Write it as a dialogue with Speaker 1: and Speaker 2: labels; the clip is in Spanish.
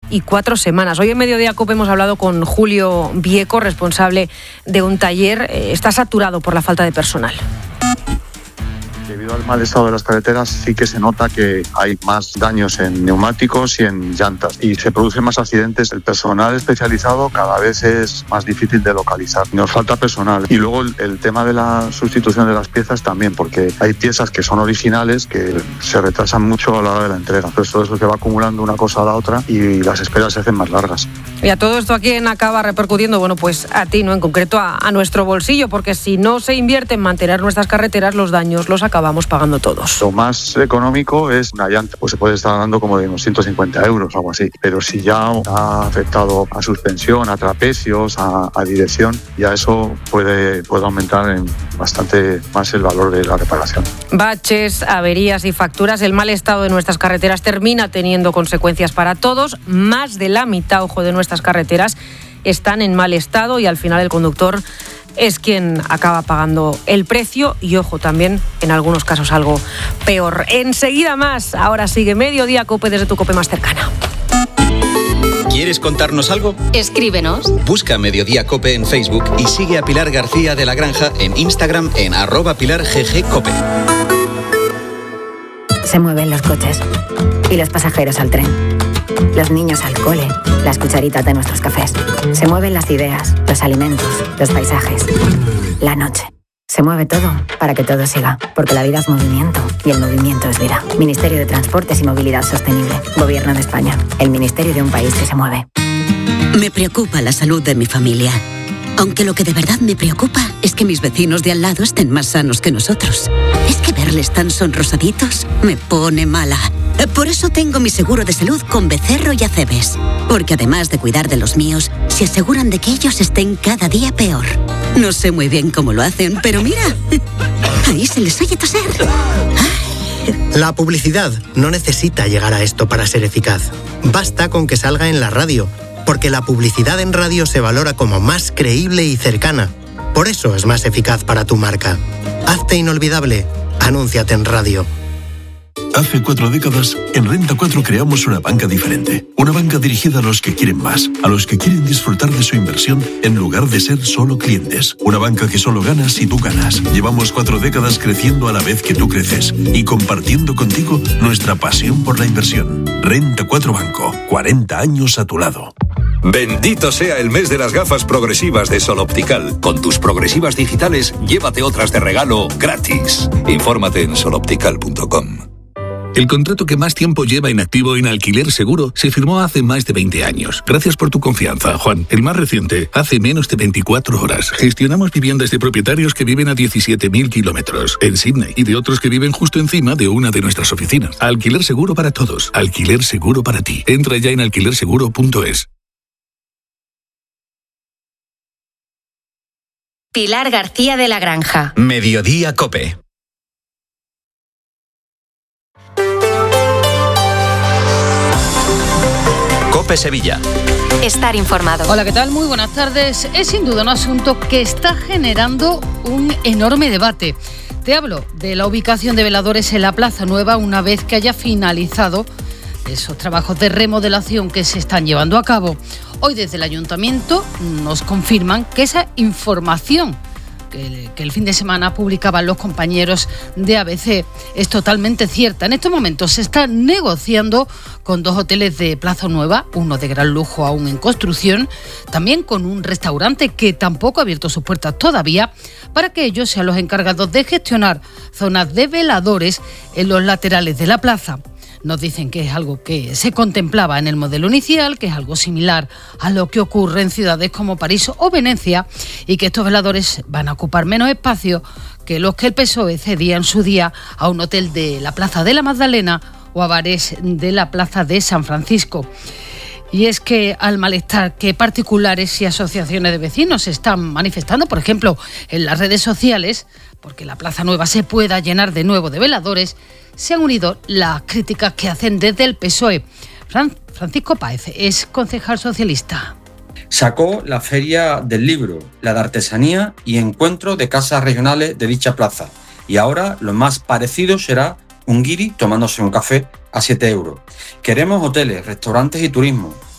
Speaker 1: y 4 semanas. Hoy en Mediodía COPE hemos hablado con Julio Vieco, responsable de un taller. Está saturado por la falta de personal.
Speaker 2: Debido al mal estado de las carreteras sí que se nota que hay más daños en neumáticos y en llantas y se producen más accidentes. El personal especializado cada vez es más difícil de localizar. Nos falta personal. Y luego el tema de la sustitución de las piezas también, porque hay piezas que son originales que se retrasan mucho a la hora de la entrega. Entonces todo eso se va acumulando una cosa a la otra y las esperas se hacen más largas.
Speaker 1: Y a todo esto, ¿a quién acaba repercutiendo? Bueno, pues a ti, ¿no? En concreto a nuestro bolsillo, porque si no se invierte en mantener nuestras carreteras, los daños los acabamos pagando todos.
Speaker 2: Lo más económico es una llanta, pues se puede estar dando como de unos 150 euros o algo así, pero si ya ha afectado a suspensión, a trapecios, a dirección, ya eso puede aumentar en bastante más el valor de la reparación.
Speaker 1: Baches, averías y facturas, el mal estado de nuestras carreteras termina teniendo consecuencias para todos. Más de la mitad, ojo, de nuestras carreteras están en mal estado y al final el conductor es quien acaba pagando el precio y, ojo, también en algunos casos algo peor. Enseguida más. Ahora sigue Mediodía COPE desde tu COPE más cercana.
Speaker 3: ¿Quieres contarnos algo?
Speaker 4: Escríbenos.
Speaker 3: Busca Mediodía COPE en Facebook y sigue a Pilar García de la Granja en Instagram en @PilarGGCope.
Speaker 5: Se mueven los coches y los pasajeros al tren, los niños al cole, las cucharitas de nuestros cafés. Se mueven las ideas, los alimentos, los paisajes, la noche. Se mueve todo para que todo siga, porque la vida es movimiento y el movimiento es vida. Ministerio de Transportes y Movilidad Sostenible. Gobierno de España. El ministerio de un país que se mueve.
Speaker 6: Me preocupa la salud de mi familia. Aunque lo que de verdad me preocupa es que mis vecinos de al lado estén más sanos que nosotros. Es que verles tan sonrosaditos me pone mala. Por eso tengo mi seguro de salud con Becerro y Acebes. Porque además de cuidar de los míos, se aseguran de que ellos estén cada día peor. No sé muy bien cómo lo hacen, pero mira, ahí se les oye toser.
Speaker 7: La publicidad no necesita llegar a esto para ser eficaz. Basta con que salga en la radio, porque la publicidad en radio se valora como más creíble y cercana. Por eso es más eficaz para tu marca. Hazte inolvidable. Anúnciate en radio.
Speaker 8: Hace 4 décadas, en Renta 4 creamos una banca diferente. Una banca dirigida a los que quieren más, a los que quieren disfrutar de su inversión en lugar de ser solo clientes. Una banca que solo gana si tú ganas. Llevamos 4 décadas creciendo a la vez que tú creces y compartiendo contigo nuestra pasión por la inversión. Renta 4 Banco, 40 años a tu lado.
Speaker 9: Bendito sea el mes de las gafas progresivas de Sol Optical. Con tus progresivas digitales, llévate otras de regalo gratis. Infórmate en soloptical.com.
Speaker 10: El contrato que más tiempo lleva inactivo en Alquiler Seguro se firmó hace más de 20 años. Gracias por tu confianza, Juan. El más reciente, hace menos de 24 horas. Gestionamos viviendas de propietarios que viven a 17.000 kilómetros en Sydney y de otros que viven justo encima de una de nuestras oficinas. Alquiler Seguro para todos. Alquiler Seguro para ti. Entra ya en alquilerseguro.es.
Speaker 4: Pilar García de la Granja.
Speaker 3: Mediodía COPE. COPE Sevilla.
Speaker 4: Estar informado.
Speaker 11: Hola, ¿qué tal? Muy buenas tardes. Es sin duda un asunto que está generando un enorme debate. Te hablo de la ubicación de veladores en la Plaza Nueva una vez que haya finalizado esos trabajos de remodelación que se están llevando a cabo. Hoy desde el Ayuntamiento nos confirman que esa información que el fin de semana publicaban los compañeros de ABC es totalmente cierta. En estos momentos se está negociando con 2 hoteles de Plaza Nueva, uno de gran lujo aún en construcción, también con un restaurante que tampoco ha abierto sus puertas todavía, para que ellos sean los encargados de gestionar zonas de veladores en los laterales de la plaza. Nos dicen que es algo que se contemplaba en el modelo inicial, que es algo similar a lo que ocurre en ciudades como París o Venecia y que estos veladores van a ocupar menos espacio que los que el PSOE cedía en su día a un hotel de la Plaza de la Magdalena o a bares de la Plaza de San Francisco. Y es que al malestar que particulares y asociaciones de vecinos se están manifestando, por ejemplo, en las redes sociales, porque la Plaza Nueva se pueda llenar de nuevo de veladores, se han unido las críticas que hacen desde el PSOE. Francisco Páez es concejal socialista.
Speaker 12: Sacó la Feria del Libro, la de Artesanía y encuentro de casas regionales de dicha plaza. Y ahora lo más parecido será un guiri tomándose un café a 7 euros. Queremos hoteles, restaurantes y turismo.